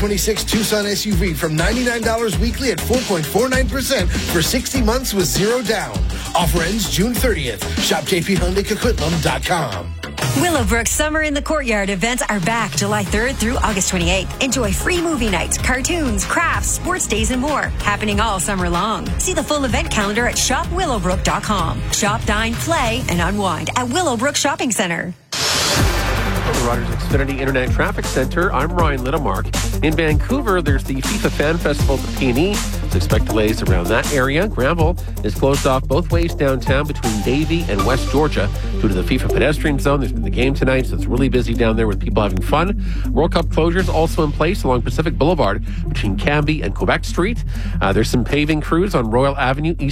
2026 Tucson SUV from $99 weekly at 4.49% for 60 months with zero down. Offer ends June 30th. Shop jphyundaicoquitlam.com. Willowbrook Summer in the Courtyard events are back July 3rd through August 28th. Enjoy free movie nights, cartoons, crafts, sports days, and more. Happening all summer long. See the full event calendar at shopwillowbrook.com. Shop, dine, play, and unwind at Willowbrook Shopping Center. From the Rogers Xfinity Internet Traffic Center, I'm Ryan Littlemark. In Vancouver, there's the FIFA Fan Festival at the P&E. Expect delays around that area. Granville is closed off both ways downtown between Davie and West Georgia due to the FIFA pedestrian zone. There's been the game tonight, so it's really busy down there with people having fun. World Cup closures also in place along Pacific Boulevard between Cambie and Quebec Street. There's some paving crews on Royal Avenue, East